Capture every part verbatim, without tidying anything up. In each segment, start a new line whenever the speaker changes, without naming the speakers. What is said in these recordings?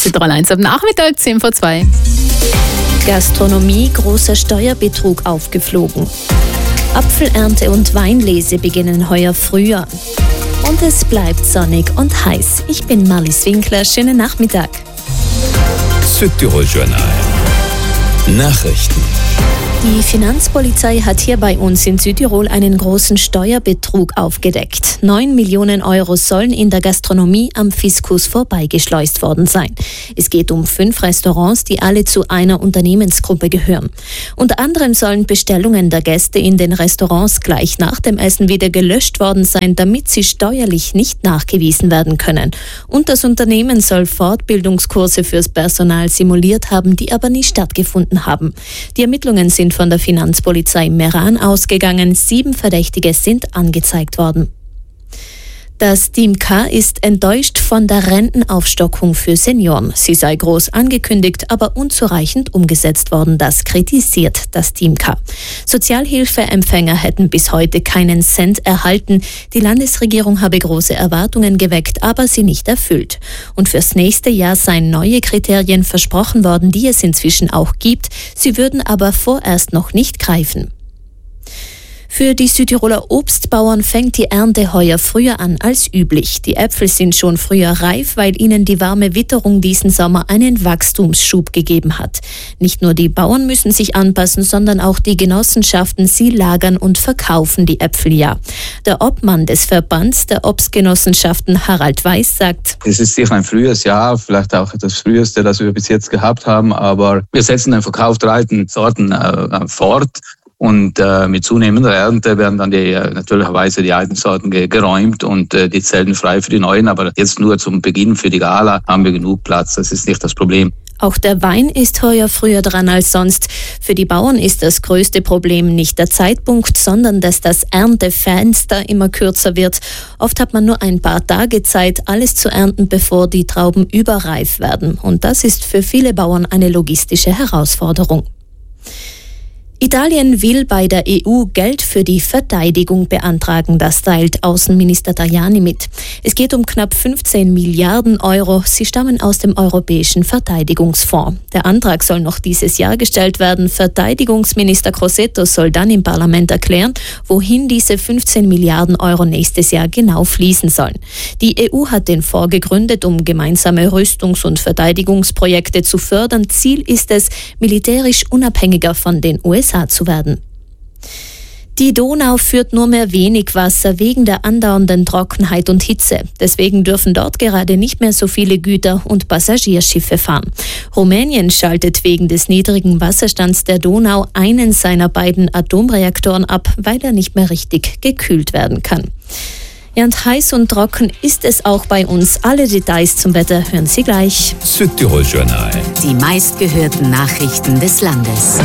Südtirol eins am Nachmittag, zehn vor zwei.
Gastronomie, großer Steuerbetrug aufgeflogen. Apfelernte und Weinlese beginnen heuer früher. Und es bleibt sonnig und heiß. Ich bin Marlies Winkler, schönen Nachmittag.
Südtirol Journal. Nachrichten.
Die Finanzpolizei hat hier bei uns in Südtirol einen großen Steuerbetrug aufgedeckt. Neun Millionen Euro sollen in der Gastronomie am Fiskus vorbeigeschleust worden sein. Es geht um fünf Restaurants, die alle zu einer Unternehmensgruppe gehören. Unter anderem sollen Bestellungen der Gäste in den Restaurants gleich nach dem Essen wieder gelöscht worden sein, damit sie steuerlich nicht nachgewiesen werden können. Und das Unternehmen soll Fortbildungskurse fürs Personal simuliert haben, die aber nie stattgefunden haben. Die Ermittlungen sind von der Finanzpolizei Meran ausgegangen. Sieben Verdächtige sind angezeigt worden. Das Team K ist enttäuscht von der Rentenaufstockung für Senioren. Sie sei groß angekündigt, aber unzureichend umgesetzt worden. Das kritisiert das Team K. Sozialhilfeempfänger hätten bis heute keinen Cent erhalten. Die Landesregierung habe große Erwartungen geweckt, aber sie nicht erfüllt. Und fürs nächste Jahr seien neue Kriterien versprochen worden, die es inzwischen auch gibt. Sie würden aber vorerst noch nicht greifen. Für die Südtiroler Obstbauern fängt die Ernte heuer früher an als üblich. Die Äpfel sind schon früher reif, weil ihnen die warme Witterung diesen Sommer einen Wachstumsschub gegeben hat. Nicht nur die Bauern müssen sich anpassen, sondern auch die Genossenschaften. Sie lagern und verkaufen die Äpfel ja. Der Obmann des Verbands der Obstgenossenschaften, Harald Weiß, sagt:
Es ist sicher ein frühes Jahr, vielleicht auch das früheste, das wir bis jetzt gehabt haben, aber wir setzen den Verkauf der alten Sorten äh, fort. Und äh, mit zunehmender Ernte werden dann die, äh, natürlicherweise die alten Sorten ge- geräumt und äh, die Zellen frei für die neuen. Aber jetzt nur zum Beginn für die Gala haben wir genug Platz. Das ist nicht das Problem.
Auch der Wein ist heuer früher dran als sonst. Für die Bauern ist das größte Problem nicht der Zeitpunkt, sondern dass das Erntefenster immer kürzer wird. Oft hat man nur ein paar Tage Zeit, alles zu ernten, bevor die Trauben überreif werden. Und das ist für viele Bauern eine logistische Herausforderung. Italien will bei der E U Geld für die Verteidigung beantragen, das teilt Außenminister Tajani mit. Es geht um knapp fünfzehn Milliarden Euro. Sie stammen aus dem Europäischen Verteidigungsfonds. Der Antrag soll noch dieses Jahr gestellt werden. Verteidigungsminister Crosetto soll dann im Parlament erklären, wohin diese fünfzehn Milliarden Euro nächstes Jahr genau fließen sollen. Die E U hat den Fonds gegründet, um gemeinsame Rüstungs- und Verteidigungsprojekte zu fördern. Ziel ist es, militärisch unabhängiger von den U S A zu werden. Die Donau führt nur mehr wenig Wasser wegen der andauernden Trockenheit und Hitze. Deswegen dürfen dort gerade nicht mehr so viele Güter- und Passagierschiffe fahren. Rumänien schaltet wegen des niedrigen Wasserstands der Donau einen seiner beiden Atomreaktoren ab, weil er nicht mehr richtig gekühlt werden kann. Ja, und heiß und trocken ist es auch bei uns. Alle Details zum Wetter hören Sie gleich.
Südtirol Journal.
Die meistgehörten Nachrichten des Landes.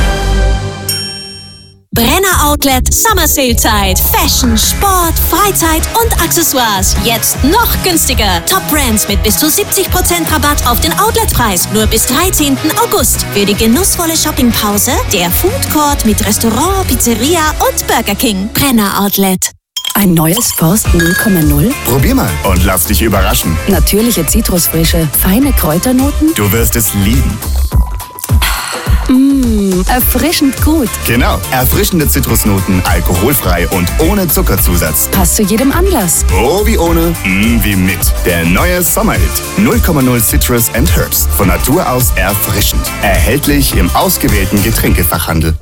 Brenner Outlet Summer Sale Zeit. Fashion, Sport, Freizeit und Accessoires. Jetzt noch günstiger. Top Brands mit bis zu siebzig Prozent Rabatt auf den Outletpreis. Nur bis dreizehnten August. Für die genussvolle Shoppingpause der Food Court mit Restaurant, Pizzeria und Burger King. Brenner Outlet.
Ein neues Forst null Komma null?
Probier mal und lass dich überraschen.
Natürliche Zitrusfrische, feine Kräuternoten?
Du wirst es lieben.
Mmh, erfrischend gut.
Genau, erfrischende Zitrusnoten, alkoholfrei und ohne Zuckerzusatz.
Passt zu jedem Anlass.
Oh, wie ohne, mm, wie mit. Der neue Sommerhit. null Komma null Citrus and Herbs. Von Natur aus erfrischend. Erhältlich im ausgewählten Getränkefachhandel.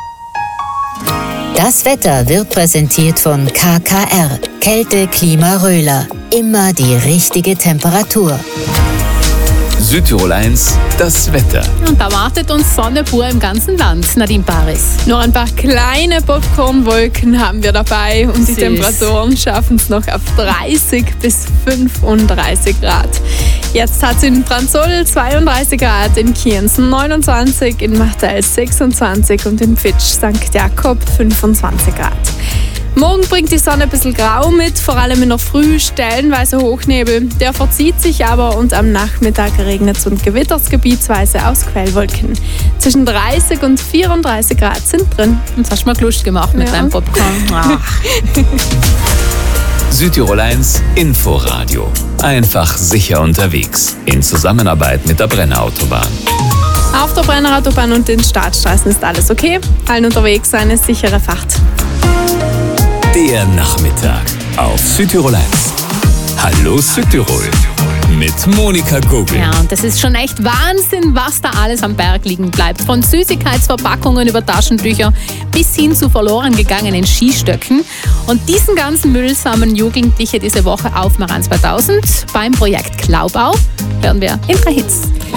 Das Wetter wird präsentiert von K K R. Kälte, Klima, Röhler. Immer die richtige Temperatur.
Südtirol eins, das Wetter.
Und da wartet uns Sonne pur im ganzen Land. Nadine Paris.
Nur ein paar kleine Popcornwolken haben wir dabei und die
Süß.
Temperaturen schaffen es noch auf dreißig bis fünfunddreißig Grad. Jetzt hat es in Franzol zweiunddreißig Grad, in Kienz neunundzwanzig, in Martel sechsundzwanzig und in Fitsch Sankt Jakob fünfundzwanzig Grad. Morgen bringt die Sonne ein bisschen Grau mit, vor allem in der Früh stellenweise Hochnebel. Der verzieht sich aber und am Nachmittag regnet es und gewittert gebietsweise aus Quellwolken. Zwischen dreißig und vierunddreißig Grad sind drin.
Jetzt hast du mal Lust gemacht mit
Ja.
deinem Popcorn. Ach.
Südtirol eins Inforadio. Einfach sicher unterwegs. In Zusammenarbeit mit der Brenner-Autobahn.
Auf der Brenner-Autobahn und den Startstraßen ist alles okay. Allen unterwegs eine sichere Fahrt.
Der Nachmittag auf Südtirol eins. Hallo Südtirol mit Monika Gogel.
Ja, und das ist schon echt Wahnsinn, was da alles am Berg liegen bleibt. Von Süßigkeitsverpackungen über Taschentücher bis hin zu verloren gegangenen Skistöcken. Und diesen ganzen Müll sammeln Jugendliche diese Woche auf Maran zweitausend beim Projekt Glaubau. Hören wir in drei Hits.